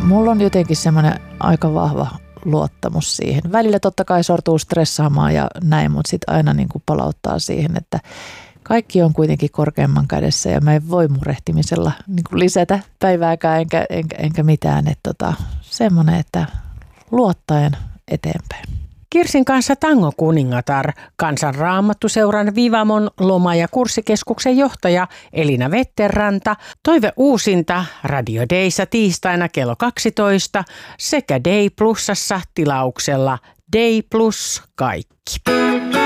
Mulla on jotenkin semmoinen aika vahva luottamus siihen. Välillä totta kai sortuu stressaamaan ja näin, mutta sitten aina niin kuin palauttaa siihen, että kaikki on kuitenkin korkeamman kädessä ja mä en voi murehtimisella niin kuin lisätä päivääkään enkä mitään. Että semmoinen, että luottaen eteenpäin. Kirsin kanssa Tango kuningatar, Kansanraamattuseuran Vivamon loma- ja kurssikeskuksen johtaja Elina Vetterranta, toive uusinta Radio Dayssa tiistaina kello 12 sekä Day Plusassa tilauksella Day Plus kaikki.